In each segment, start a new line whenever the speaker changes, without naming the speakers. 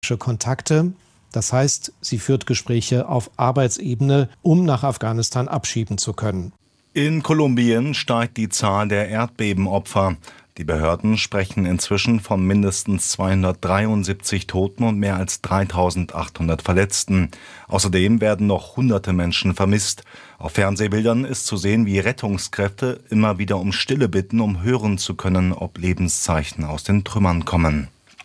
Kontakte. Das heißt, sie führt Gespräche auf Arbeitsebene, um nach Afghanistan abschieben zu können.
In Kolumbien steigt die Zahl der Erdbebenopfer. Die Behörden sprechen inzwischen von mindestens 273 Toten und mehr als 3.800 Verletzten. Außerdem werden noch hunderte Menschen vermisst. Auf Fernsehbildern ist zu sehen, wie Rettungskräfte immer wieder um Stille bitten, um hören zu können, ob Lebenszeichen aus den Trümmern kommen.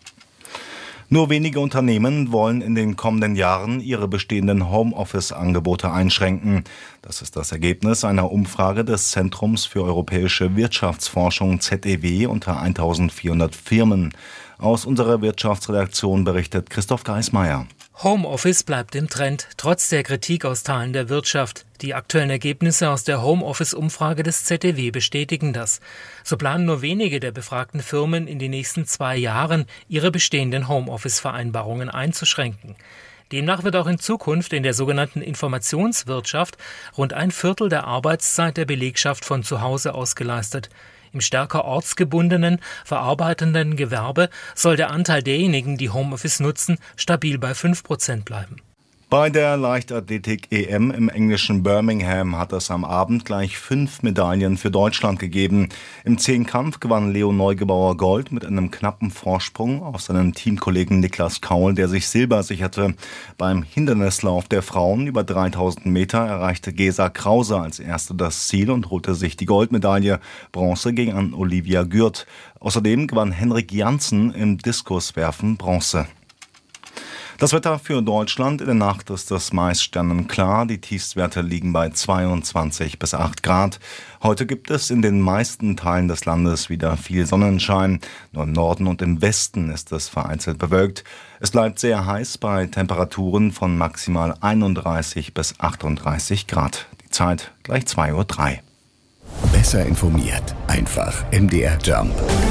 Nur wenige Unternehmen wollen in den kommenden Jahren ihre bestehenden Homeoffice-Angebote einschränken. Das ist das Ergebnis einer Umfrage des Zentrums für europäische Wirtschaftsforschung ZEW unter 1400 Firmen. Aus unserer Wirtschaftsredaktion berichtet Christoph Geismeier.
Homeoffice bleibt im Trend, trotz der Kritik aus Teilen der Wirtschaft. Die aktuellen Ergebnisse aus der Homeoffice-Umfrage des ZEW bestätigen das. So planen nur wenige der befragten Firmen in den nächsten 2 Jahren, ihre bestehenden Homeoffice-Vereinbarungen einzuschränken. Demnach wird auch in Zukunft in der sogenannten Informationswirtschaft rund 1/4 der Arbeitszeit der Belegschaft von zu Hause aus geleistet. Im stärker ortsgebundenen, verarbeitenden Gewerbe soll der Anteil derjenigen, die Homeoffice nutzen, stabil bei 5% bleiben.
Bei der Leichtathletik-EM im englischen Birmingham hat es am Abend gleich 5 Medaillen für Deutschland gegeben. Im Zehnkampf gewann Leo Neugebauer Gold mit einem knappen Vorsprung auf seinen Teamkollegen Niklas Kaul, der sich Silber sicherte. Beim Hindernislauf der Frauen über 3000 Meter erreichte Gesa Krause als Erste das Ziel und holte sich die Goldmedaille. Bronze ging an Olivia Gürt. Außerdem gewann Henrik Janssen im Diskuswerfen Bronze. Das Wetter für Deutschland: in der Nacht ist es meist sternenklar. Die Tiefstwerte liegen bei 22 bis 8 Grad. Heute gibt es in den meisten Teilen des Landes wieder viel Sonnenschein. Nur im Norden und im Westen ist es vereinzelt bewölkt. Es bleibt sehr heiß bei Temperaturen von maximal 31 bis 38 Grad. Die Zeit gleich 2:03 Uhr.
Besser informiert. Einfach MDR Jump.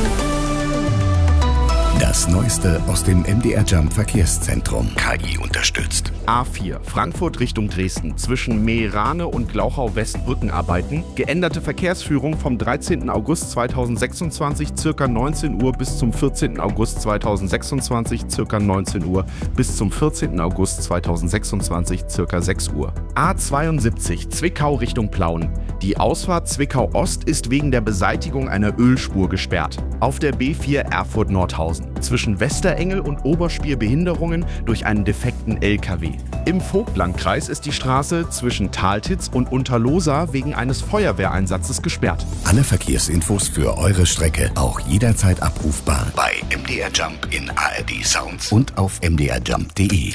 Das Neueste aus dem MDR Jump Verkehrszentrum. KI unterstützt.
A4 Frankfurt Richtung Dresden. Zwischen Meerane und Glauchau West Brückenarbeiten. Geänderte Verkehrsführung vom 13. August 2026 ca. 19 Uhr bis zum 14. August 2026 ca. 19 Uhr bis zum 14. August 2026 ca. 6 Uhr. A72 Zwickau Richtung Plauen. Die Ausfahrt Zwickau Ost ist wegen der Beseitigung einer Ölspur gesperrt. Auf der B4 Erfurt Nordhausen. Zwischen Westerengel und Oberspier Behinderungen durch einen defekten LKW. Im Vogtlandkreis ist die Straße zwischen Taltitz und Unterlohsa wegen eines Feuerwehreinsatzes gesperrt.
Alle Verkehrsinfos für eure Strecke auch jederzeit abrufbar bei MDR Jump in ARD Sounds und auf mdrjump.de.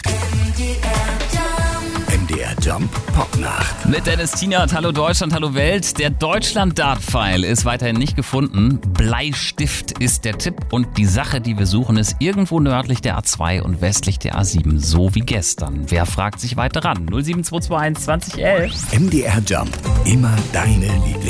MDR Jump Popnacht.
Mit Dennis Tienert, hallo Deutschland, hallo Welt. Der Deutschland-Dart-Pfeil ist weiterhin nicht gefunden. Bleistift ist der Tipp und die Sache, die wir suchen, ist irgendwo nördlich der A2 und westlich der A7, so wie gestern. Wer fragt sich weiter ran? 07221 2011.
MDR Jump, immer deine Lieblings.